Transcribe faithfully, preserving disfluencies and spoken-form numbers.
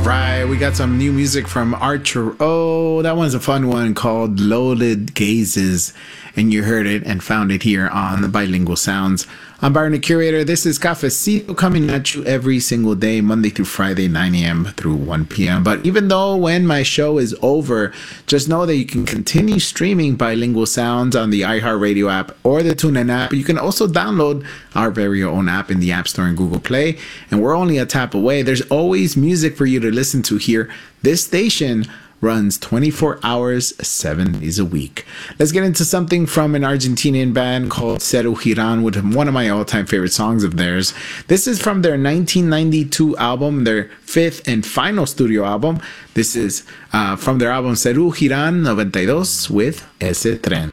Right, we got some new music from Archer. Oh, that one's a fun one called Loaded Gazes. And you heard it and found it here on the Bilingual Sounds. I'm Byron, the Curator. This is Cafecito, coming at you every single day, Monday through Friday, nine a.m. through one p.m. But even though when my show is over, just know that you can continue streaming Bilingual Sounds on the iHeartRadio app or the TuneIn app. You can also download our very own app in the App Store and Google Play. And we're only a tap away. There's always music for you to listen to here. This station runs twenty-four hours, seven days a week. Let's get into something from an Argentinian band called Seru Girán with one of my all-time favorite songs of theirs. This is from their nineteen ninety-two album, their fifth and final studio album. This is uh, from their album Seru Girán ninety-two with Ese Tren.